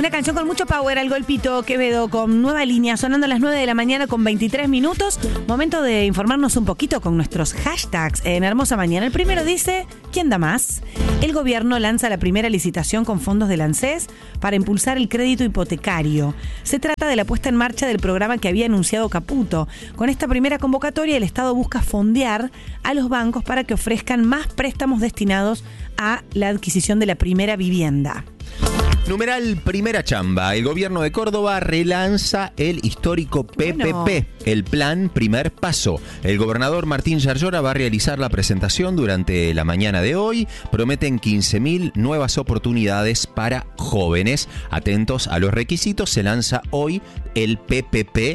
Una canción con mucho power al golpito, Quevedo, con nueva línea, sonando a las 9 de la mañana con 23 minutos. Momento de informarnos un poquito con nuestros hashtags en Hermosa Mañana. El primero dice, ¿quién da más? El gobierno lanza la primera licitación con fondos del ANSES para impulsar el crédito hipotecario. Se trata de la puesta en marcha del programa que había anunciado Caputo. Con esta primera convocatoria, el Estado busca fondear a los bancos para que ofrezcan más préstamos destinados a la adquisición de la primera vivienda. Numeral primera chamba. El gobierno de Córdoba relanza el histórico PPP, el plan Primer Paso. El gobernador Martín Yarlora va a realizar la presentación durante la mañana de hoy. Prometen 15.000 nuevas oportunidades para jóvenes. Atentos a los requisitos. Se lanza hoy el PPP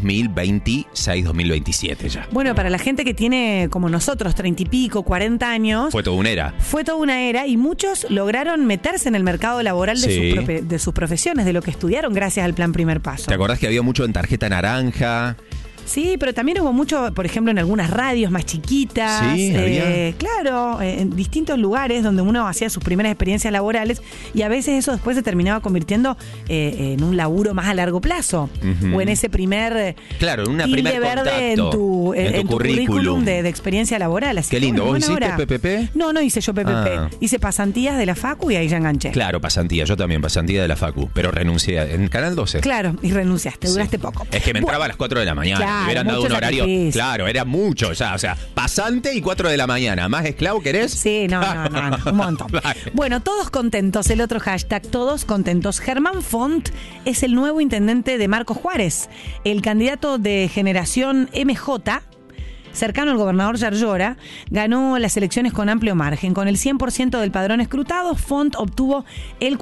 2026-2027 ya. Bueno, para la gente que tiene, como nosotros, 30 y pico, 40 años... Fue toda una era. Fue toda una era y muchos lograron meterse en el mercado laboral de sus profesiones, de lo que estudiaron gracias al plan Primer Paso. ¿Te acordás que había mucho en tarjeta naranja? Sí, pero también hubo mucho, por ejemplo, en algunas radios más chiquitas. Sí, había. Claro, en distintos lugares donde uno hacía sus primeras experiencias laborales y a veces eso después se terminaba convirtiendo en un laburo más a largo plazo. O en ese primer claro, en una primer verde en tu currículum de experiencia laboral. Así qué lindo. ¿Vos hiciste hora. PPP? No hice yo PPP. Hice pasantías de la Facu y ahí ya enganché. Claro, pasantía. Yo también, pasantía de la Facu. Pero renuncié en Canal 12. Claro, y renunciaste. Duraste poco. Es que me entraba a las 4 de la mañana. Claro, me hubieran dado un horario. Sacrificio. Claro, era mucho ya. O sea, pasante y 4 de la mañana. ¿Más esclavo querés? Sí, no, un montón. Vale. Bueno, todos contentos. El otro hashtag, todos contentos. Germán Font es el nuevo intendente de Marcos Juárez. El candidato de generación MJ, cercano al gobernador Yarlora, ganó las elecciones con amplio margen. Con el 100% del padrón escrutado, Font obtuvo el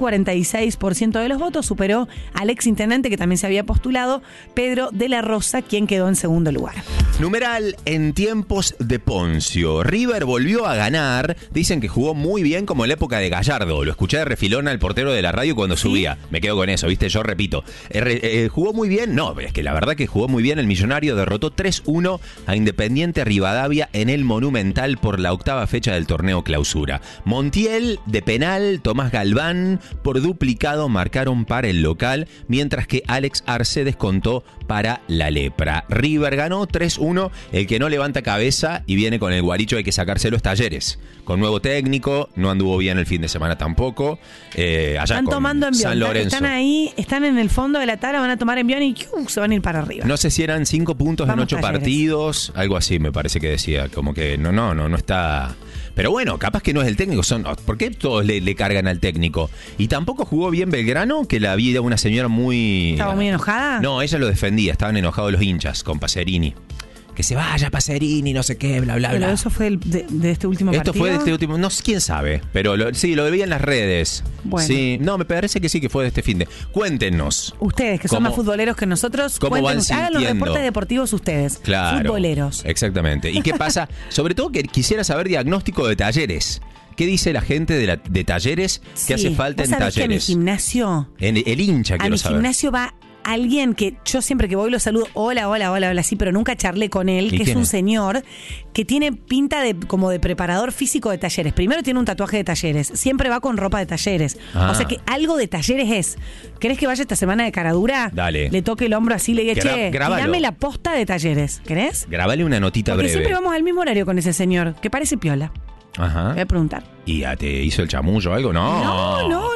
46% de los votos, superó al exintendente que también se había postulado, Pedro de la Rosa, quien quedó en segundo lugar. Numeral en tiempos de Poncio. River volvió a ganar. Dicen que jugó muy bien como en la época de Gallardo. Lo escuché de refilón al portero de la radio cuando subía. Me quedo con eso, ¿viste? Yo repito. ¿Jugó muy bien? No, es que la verdad que jugó muy bien. El Millonario derrotó 3-1 a Independiente Rivadavia en el Monumental por la 8ª fecha del torneo Clausura. Montiel de penal, Tomás Galván por duplicado marcaron para el local, mientras que Alex Arce descontó para la Lepra. River ganó 3-1, el que no levanta cabeza y viene con el guaricho hay que sacárselo es Talleres. Con nuevo técnico, no anduvo bien el fin de semana tampoco. Allá están tomando envión, San Lorenzo. Están ahí, están en el fondo de la tabla, van a tomar envión y se van a ir para arriba. No sé si eran 5 puntos en 8 partidos, algo así me parece que decía, como que no está... Pero bueno, capaz que no es el técnico, ¿por qué todos le cargan al técnico? Y tampoco jugó bien Belgrano, que la vi una señora muy... ¿Estaba muy enojada? No, ella lo defendía, estaban enojados los hinchas con Pacerini. Que se vaya Pacerini, no sé qué, bla, bla, bla. Pero eso fue de este último partido. Esto fue de este último, no sé, quién sabe, pero sí, lo vi en las redes. Bueno. Sí, no, me parece que sí, que fue de este finde. Cuéntenos. Ustedes, que son más futboleros que nosotros, ¿cómo van hagan los reportes deportivos ustedes. Claro. Futboleros. Exactamente. ¿Y qué pasa? Sobre todo que quisiera saber diagnóstico de Talleres. ¿Qué dice la gente de Talleres que hace falta en Talleres? Que a mi gimnasio... En el hincha quiero saber. A mi gimnasio va alguien que yo siempre que voy lo saludo, hola, sí, pero nunca charlé con él, que es un señor que tiene pinta como de preparador físico de Talleres. Primero tiene un tatuaje de Talleres, siempre va con ropa de Talleres. O sea que algo de Talleres es. ¿Querés que vaya esta semana de caradura? Dale. Le toque el hombro así, le diga, Grábalo. dame la posta de Talleres. ¿Querés? Grabale una notita Porque breve. siempre vamos al mismo horario con ese señor, que parece piola. Ajá. Voy a preguntar. ¿Y te hizo el chamullo o algo? No.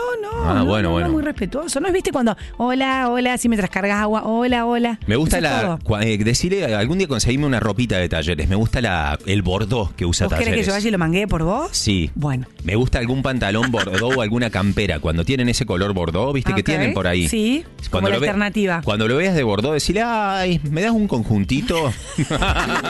Bueno. Muy respetuoso. ¿No viste cuando, hola, si mientras cargas agua, hola? Me gusta decirle, algún día conseguime una ropita de Talleres. Me gusta el bordó que usa Talleres. ¿Querés que yo vaya y lo manguee por vos? Sí. Bueno. Me gusta algún pantalón bordó o alguna campera. Cuando tienen ese color bordó, ¿viste que tienen por ahí? Sí, como la alternativa. Cuando lo veas de bordó, decile, ay, ¿me das un conjuntito?